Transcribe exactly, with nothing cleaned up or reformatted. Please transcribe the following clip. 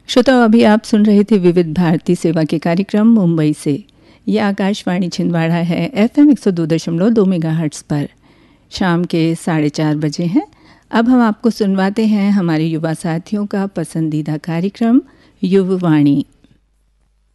श्रोताओं, अभी आप सुन रहे थे विविध भारती सेवा के कार्यक्रम मुंबई से। ये आकाशवाणी छिंदवाड़ा है, एफएम एक सौ दो दशमलव दो मेगाहर्ट्ज़ पर। शाम के साढ़े चार बजे हैं। अब हम आपको सुनवाते हैं हमारे युवा साथियों का पसंदीदा कार्यक्रम युववाणी।